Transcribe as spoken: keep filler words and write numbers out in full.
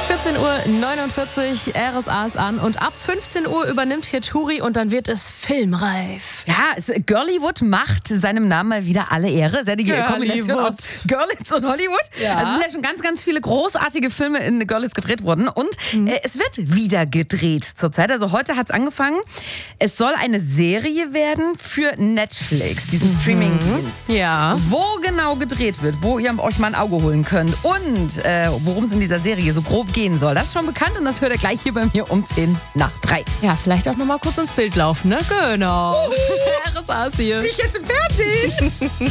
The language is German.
vierzehn Uhr neunundvierzig, R S A ist an und ab fünfzehn Uhr übernimmt hier Turi und dann wird es filmreif. Ja, es, Girlywood macht seinem Namen mal wieder alle Ehre. Sehr die Kombination aus Girlitz und Hollywood. Ja. Also es sind ja schon ganz, ganz viele großartige Filme in Girlitz gedreht worden und mhm. äh, es wird wieder gedreht zurzeit. Also heute hat es angefangen. Es soll eine Serie werden für Netflix, diesen mhm. Streaming-Dienst. Ja. Wo genau gedreht wird, wo ihr euch mal ein Auge holen könnt und äh, worum es in dieser Serie so grob gehen soll. Das ist schon bekannt und das hört ihr gleich hier bei mir um zehn nach drei. Ja, vielleicht auch noch mal kurz ins Bild laufen, ne? Genau. R S A ist hier. Bin ich jetzt im Fernsehen?